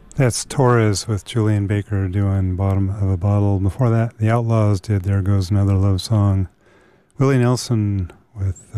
That's Torres with Julian Baker doing Bottom of a Bottle. Before that, the Outlaws did There Goes Another Love Song. Willie Nelson with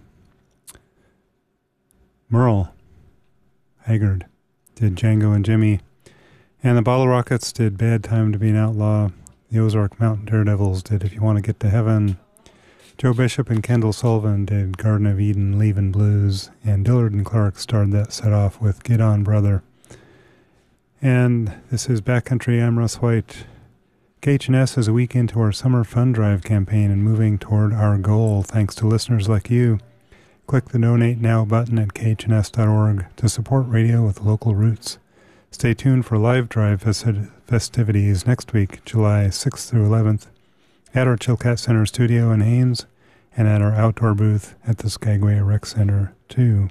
Merle Haggard did Django and Jimmy. And the Bottle Rockets did Bad Time to Be an Outlaw. The Ozark Mountain Daredevils did If You Want to Get to Heaven. Joe Bishop and Kendall Sullivan did Garden of Eden, Leavin' Blues. And Dillard and Clark started that set off with Get On Brother. And this is Backcountry. I'm Russ White. KHNS is a week into our Summer Fund Drive campaign and moving toward our goal thanks to listeners like you. Click the Donate Now button at khns.org to support radio with local roots. Stay tuned for live drive festivities next week, July 6th through 11th, at our Chilkat Center studio in Haines and at our outdoor booth at the Skagway Rec Center, too.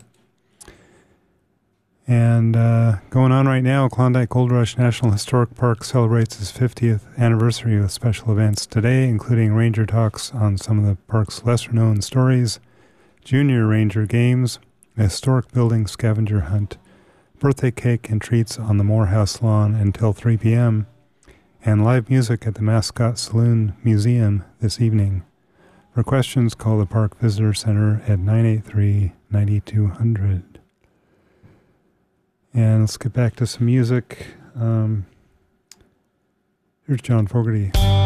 And going on right now, Klondike Gold Rush National Historic Park celebrates its 50th anniversary with special events today, including ranger talks on some of the park's lesser-known stories, junior ranger games, a historic building scavenger hunt, birthday cake and treats on the Morehouse lawn until 3 p.m., and live music at the Mascot Saloon Museum this evening. For questions, call the Park Visitor Center at 983-9200. And let's get back to some music. Here's John Fogerty.